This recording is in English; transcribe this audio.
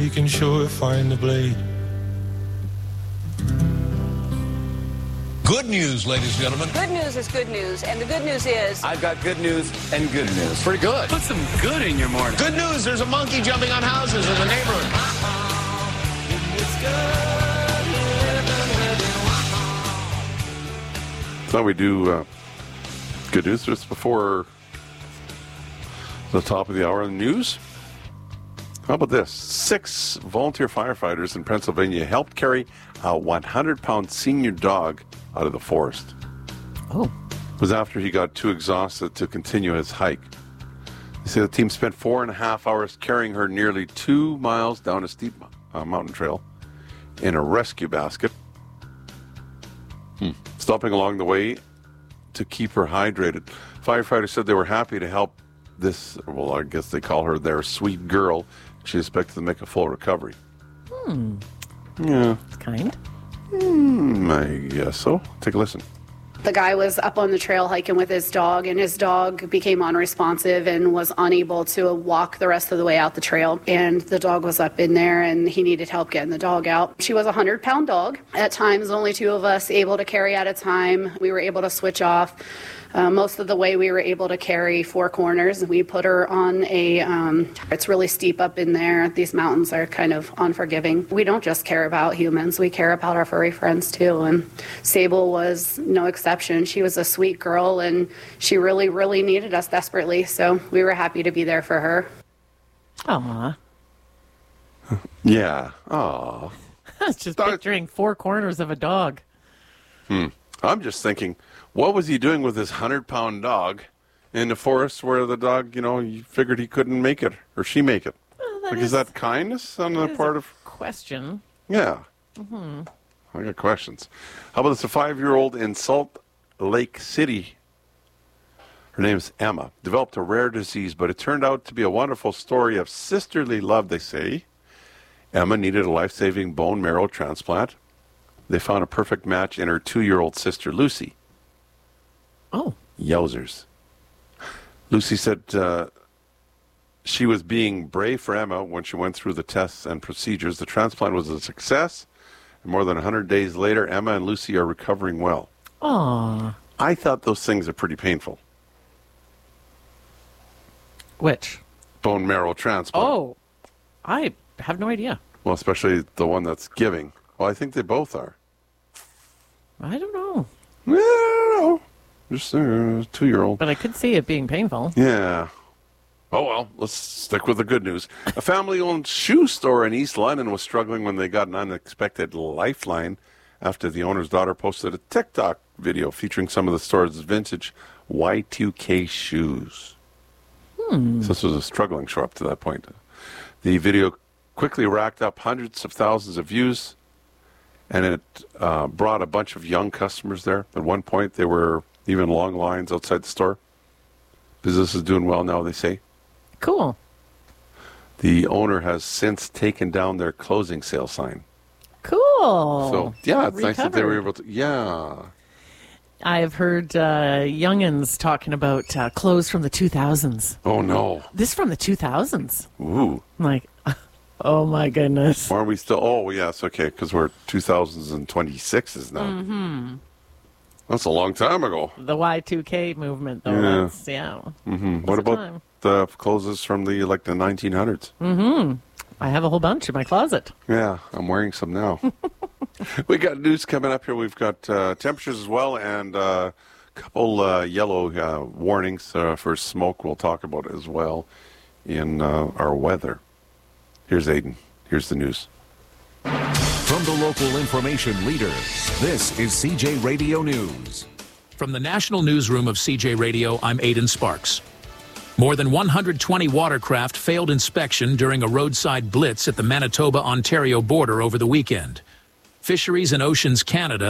he can sure find the blade. Good news, ladies and gentlemen. Good news is good news, and the good news is... I've got good news and good news. Pretty good. Put some good in your morning. Good news, there's a monkey jumping on houses in the neighborhood. So we do good news just before the top of the hour in the news. How about this? 6 volunteer firefighters in Pennsylvania helped carry a 100-pound senior dog out of the forest. Oh. It was after he got too exhausted to continue his hike. They say the team spent 4.5 hours carrying her nearly 2 miles down a steep mountain trail in a rescue basket, stopping along the way to keep her hydrated. Firefighters said they were happy to help this, well, I guess they call her their sweet girl. She expected to make a full recovery. Yeah. Kind. I guess so. Take a listen. The guy was up on the trail hiking with his dog, and his dog became unresponsive and was unable to walk the rest of the way out the trail. And the dog was up in there, and he needed help getting the dog out. She was a 100-pound dog. At times, only 2 of us able to carry at a time. We were able to switch off. Most of the way we were able to carry 4 corners. We put her on it's really steep up in there. These mountains are kind of unforgiving. We don't just care about humans, we care about our furry friends too. And Sable was no exception. She was a sweet girl and she really, really needed us desperately. So we were happy to be there for her. Aw. Yeah. Aw. I was just picturing 4 corners of a dog. I'm just thinking, what was he doing with this 100-pound dog in the forest where the dog, you figured he couldn't make it, or she make it? Well, is that kindness on the part of... question. Yeah. I got questions. How about this? A 5-year-old in Salt Lake City, her name is Emma, developed a rare disease, but it turned out to be a wonderful story of sisterly love, they say. Emma needed a life-saving bone marrow transplant. They found a perfect match in her 2-year-old sister, Lucy. Oh. Yowzers. Lucy said she was being brave for Emma when she went through the tests and procedures. The transplant was a success. And more than 100 days later, Emma and Lucy are recovering well. Aw. I thought those things are pretty painful. Which? Bone marrow transplant. Oh. I have no idea. Well, especially the one that's giving. Well, I think they both are. I don't know. I don't know. Just a 2-year-old. But I could see it being painful. Yeah. Oh, well, let's stick with the good news. A family-owned shoe store in East London was struggling when they got an unexpected lifeline after the owner's daughter posted a TikTok video featuring some of the store's vintage Y2K shoes. So this was a struggling show up to that point. The video quickly racked up hundreds of thousands of views, and it brought a bunch of young customers there. At one point, there were even long lines outside the store. Business is doing well now, they say. Cool. The owner has since taken down their closing sale sign. Cool. So, yeah, it's nice that they were able to. Yeah. I have heard youngins talking about clothes from the 2000s. Oh, no. This from the 2000s. Ooh. I'm like, oh, my goodness. Or are we still? Oh, yes, okay, because we're 2026s now. Mm-hmm. That's a long time ago. The Y2K movement, though. Yeah. That's, What about the clothes from the 1900s? Mm-hmm. I have a whole bunch in my closet. Yeah, I'm wearing some now. We got news coming up here. We've got temperatures as well, and a couple yellow warnings for smoke we'll talk about as well in our weather. Here's Aiden. Here's the news. From the local information leader, this is CJ Radio News. From the National Newsroom of CJ Radio, I'm Aidan Sparks. More than 120 watercraft failed inspection during a roadside blitz at the Manitoba-Ontario border over the weekend. Fisheries and Oceans Canada